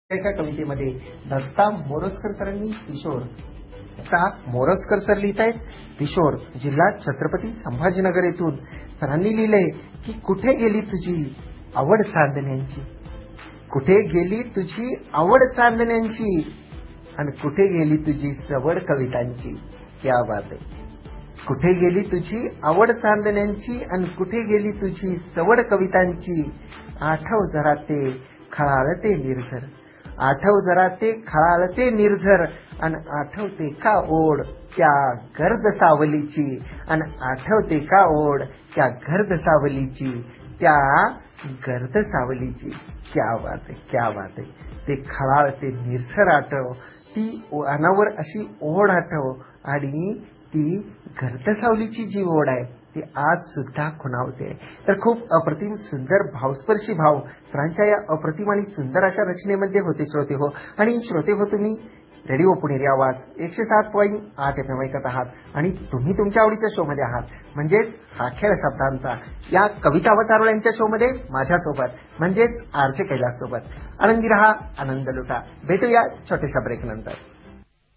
एका कवितेमध्ये दत्ता मोरजकर सरांनी किशोर दत्ता मोरजकर सर लिहित आहेत, किशोर जिल्हा छत्रपती संभाजीनगर येथून सरांनी लिहिलंय की कुठे गेली तुझी आवड चांदण्यांची, कुठे गेली तुझी आवड चांदण्यांची आणि कुठे गेली तुझी सवड कवितांची. क्या बात आहे. कुठे गेली तुझी आवड चांदण्यांची आणि कुठे गेली तुझी सवड कवितांची. आठव जरा ते खळाळते निर्झर, आठव जरा ते खळाळते निर्झर आणि आठवते का ओढ त्या गर्द सावलीची, आणि आठवते का ओढ त्या गर्द सावलीची, त्या गर्द सावलीची. क्या बात आहे, क्या बात आहे. ते खळाळते निर्झर आठव, ती अनावर अशी ओढ आठव आणि ती गर्द सावलीची जी ओढ आहे ती आज सुद्धा खुणावते. तर खूप अप्रतिम सुंदर भावस्पर्शी भाव सरांच्या या अप्रतिम आणि सुंदर अशा रचनेमध्ये होते श्रोते हो. आणि श्रोते हो, तुम्ही रेडिओ पुणेरी आवाज 107.8 FM ऐकत आहात आणि तुम्ही तुमच्या आवडीच्या शो मध्ये आहात, म्हणजेच हा खेळ शब्दांचा या कविता अवतारोळ यांच्या शो मध्ये माझ्यासोबत म्हणजेच आरजे कैलास सोबत. आनंदी रहा, आनंद लुटा. भेटूया छोट्याशा ब्रेक नंतर.